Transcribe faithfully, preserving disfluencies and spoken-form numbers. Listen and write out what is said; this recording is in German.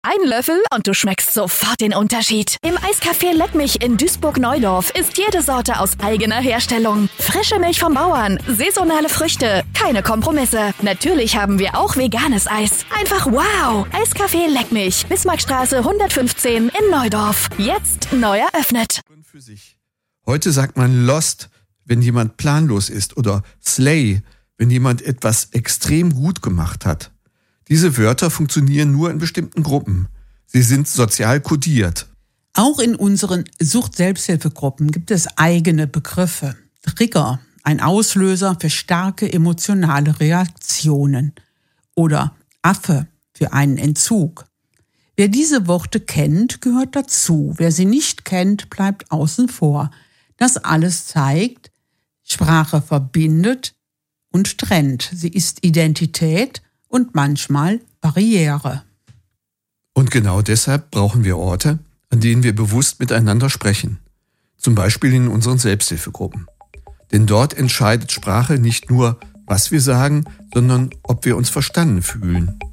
Ein Löffel und du schmeckst sofort den Unterschied. Im Eiscafé Leckmich in Duisburg-Neudorf ist jede Sorte aus eigener Herstellung. Frische Milch vom Bauern, saisonale Früchte, keine Kompromisse. Natürlich haben wir auch veganes Eis. Einfach wow! Eiscafé Leckmich, Bismarckstraße hundertfünfzehn in Neudorf. Jetzt neu eröffnet. Heute sagt man Lost, wenn jemand planlos ist, oder Slay, wenn jemand etwas extrem gut gemacht hat. Diese Wörter funktionieren nur in bestimmten Gruppen. Sie sind sozial kodiert. Auch in unseren Sucht-Selbsthilfegruppen gibt es eigene Begriffe. Trigger, ein Auslöser für starke emotionale Reaktionen. Oder Affe für einen Entzug. Wer diese Worte kennt, gehört dazu. Wer sie nicht kennt, bleibt außen vor. Das alles zeigt, Sprache verbindet und trennt. Sie ist Identität und manchmal Barriere. Und genau deshalb brauchen wir Orte, an denen wir bewusst miteinander sprechen. Zum Beispiel in unseren Selbsthilfegruppen. Denn dort entscheidet Sprache nicht nur, was wir sagen, sondern ob wir uns verstanden fühlen.